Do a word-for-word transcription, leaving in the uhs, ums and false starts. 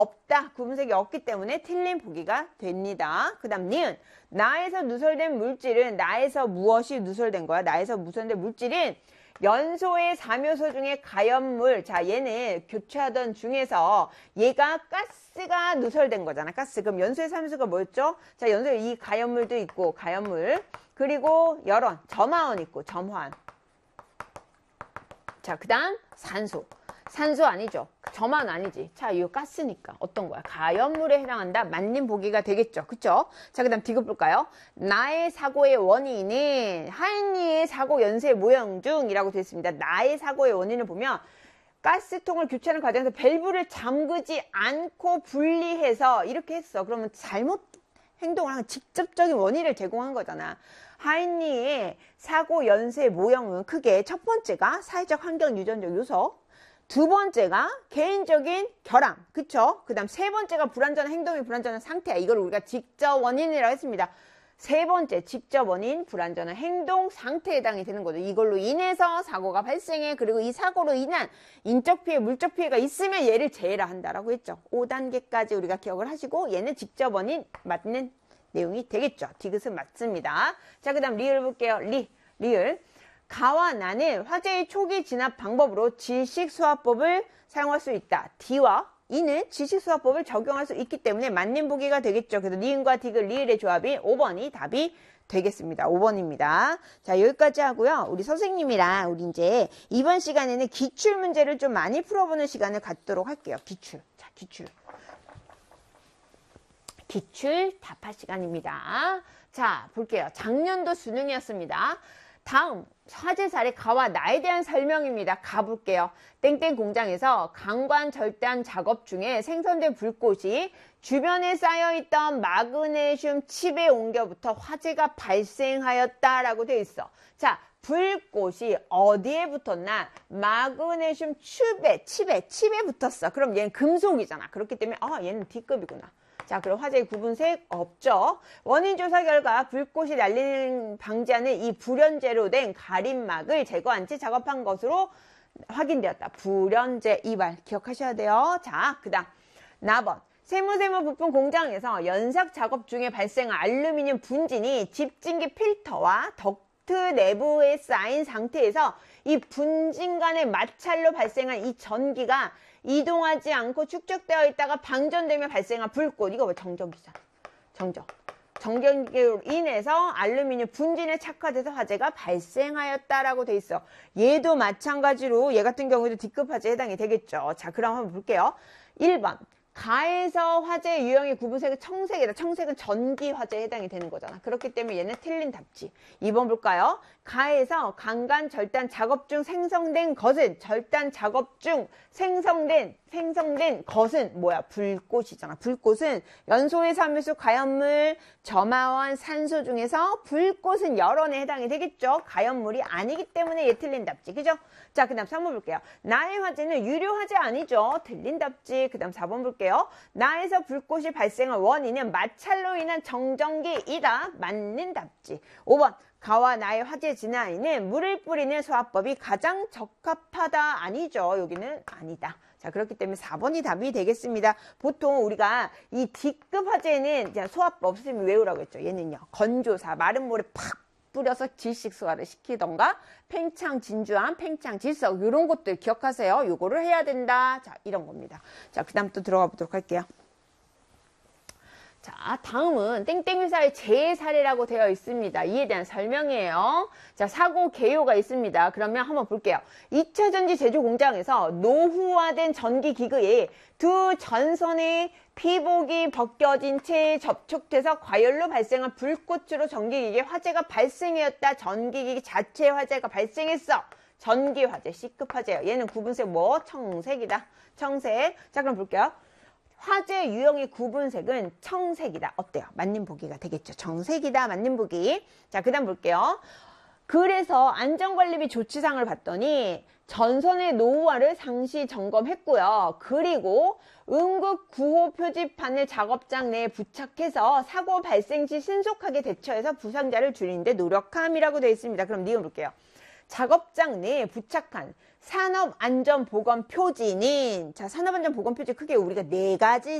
없다. 구분색이 없기 때문에 틀린 보기가 됩니다. 그 다음 니은. 나에서 누설된 물질은 나에서 무엇이 누설된 거야? 나에서 누설된 물질은 연소의 삼 요소 중에 가연물. 자, 얘는 교체하던 중에서 얘가 가스가 누설된 거잖아. 가스. 그럼 연소의 삼 요소가 뭐였죠? 자, 연소에 이 가연물도 있고, 가연물. 그리고 열원, 점화원 있고, 점화원. 자, 그 다음 산소. 산소 아니죠. 점화원 아니지. 자, 이거 가스니까 어떤 거야? 가연물에 해당한다. 맞는 보기가 되겠죠. 그쵸? 자, 그 다음 디귿 볼까요? 나의 사고의 원인은 하인이의 사고 연쇄 모형 중이라고 되어 있습니다. 나의 사고의 원인을 보면 가스통을 교체하는 과정에서 밸브를 잠그지 않고 분리해서 이렇게 했어. 그러면 잘못 행동을 한 직접적인 원인을 제공한 거잖아. 하인이의 사고 연쇄 모형은 크게 첫 번째가 사회적 환경 유전적 요소, 두 번째가 개인적인 결함, 그쵸? 그 다음 세 번째가 불완전한 행동이 불완전한 상태야. 이걸 우리가 직접 원인이라고 했습니다. 세 번째, 직접 원인, 불완전한 행동 상태에 해당이 되는 거죠. 이걸로 인해서 사고가 발생해. 그리고 이 사고로 인한 인적 피해, 물적 피해가 있으면 얘를 제외라 한다라고 했죠. 오 단계까지 우리가 기억을 하시고 얘는 직접 원인 맞는 내용이 되겠죠. 디귿은 맞습니다. 자, 그 다음 리을 볼게요. 리, 리을. 가와 나는 화재의 초기 진압 방법으로 질식수화법을 사용할 수 있다. 디와 이는 질식수화법을 적용할 수 있기 때문에 맞는 보기가 되겠죠. 그래서 니은과 디귿, 리을의 조합이 오 번이 답이 되겠습니다. 오 번입니다. 자, 여기까지 하고요. 우리 선생님이랑 우리 이제 이번 시간에는 기출 문제를 좀 많이 풀어보는 시간을 갖도록 할게요. 기출. 자, 기출. 기출 답할 시간입니다. 자, 볼게요. 작년도 수능이었습니다. 다음 화재 사례 가와 나에 대한 설명입니다. 가볼게요. 땡땡 공장에서 강관 절단 작업 중에 생성된 불꽃이 주변에 쌓여있던 마그네슘 칩에 옮겨부터 화재가 발생하였다라고 되어 있어. 자, 불꽃이 어디에 붙었나? 마그네슘 칩에, 칩에, 칩에 붙었어. 그럼 얘는 금속이잖아. 그렇기 때문에 아, 얘는 D급이구나. 자, 그럼 화재의 구분색 없죠. 원인 조사 결과 불꽃이 날리는 방지하는 이 불연제로 된 가림막을 제거한 채 작업한 것으로 확인되었다. 불연제 이 말 기억하셔야 돼요. 자, 그 다음 사 번. 세무세무 부품 공장에서 연삭 작업 중에 발생한 알루미늄 분진이 집진기 필터와 덕트 내부에 쌓인 상태에서 이 분진 간의 마찰로 발생한 이 전기가 이동하지 않고 축적되어 있다가 방전되며 발생한 불꽃. 이거 왜 정전기잖아. 정전. 정전기로 인해서 알루미늄 분진에 착화돼서 화재가 발생하였다라고 돼 있어. 얘도 마찬가지로 얘 같은 경우에도 D급 화재에 해당이 되겠죠. 자, 그럼 한번 볼게요. 일 번. 가에서 화재 유형의 구분색은 청색이다. 청색은 전기 화재에 해당이 되는 거잖아. 그렇기 때문에 얘는 틀린 답지. 이 번 볼까요? 가에서 강간 절단 작업 중 생성된 것은 절단 작업 중 생성된 생성된 것은 뭐야? 불꽃이잖아. 불꽃은 연소의 삼 요소 가연물, 점화원, 산소 중에서 불꽃은 열원에 해당이 되겠죠. 가연물이 아니기 때문에 얘 틀린 답지. 그죠? 자, 그 다음 삼 번 볼게요. 나의 화재는 유료 화재 아니죠. 틀린 답지. 그 다음 사 번 볼게요. 나에서 불꽃이 발생한 원인은 마찰로 인한 정전기이다. 맞는 답지. 오 번. 가와 나의 화재 진화에는 물을 뿌리는 소화법이 가장 적합하다. 아니죠. 여기는 아니다. 자, 그렇기 때문에 사 번이 답이 되겠습니다. 보통 우리가 이 D급 화재는 소화법 선생님이 외우라고 했죠. 얘는요. 건조사, 마른 물에 팍 뿌려서 질식소화를 시키던가 팽창 진주암, 팽창 질석 이런 것들 기억하세요. 요거를 해야 된다. 자, 이런 겁니다. 자, 그 다음 또 들어가 보도록 할게요. 자, 다음은 땡땡 회사의 재해 사례라고 되어 있습니다. 이에 대한 설명이에요. 자, 사고 개요가 있습니다. 그러면 한번 볼게요. 이 차 전지 제조 공장에서 노후화된 전기 기구에 두 전선의 피복이 벗겨진 채 접촉돼서 과열로 발생한 불꽃으로 전기기기에 화재가 발생하였다. 전기기기 자체에 화재가 발생했어. 전기 화재, C급 화재예요. 얘는 구분색 뭐? 청색이다. 청색. 자, 그럼 볼게요. 화재 유형의 구분색은 청색이다. 어때요? 맞는 보기가 되겠죠. 정색이다. 맞는 보기. 자, 그 다음 볼게요. 그래서 안전관리비 조치상을 봤더니 전선의 노후화를 상시 점검했고요. 그리고 응급 구호 표지판을 작업장 내에 부착해서 사고 발생 시 신속하게 대처해서 부상자를 줄이는 데 노력함이라고 되어 있습니다. 그럼 니은 볼게요. 작업장 내에 부착한 산업안전보건표지는, 자, 산업안전보건표지 크게 우리가 네 가지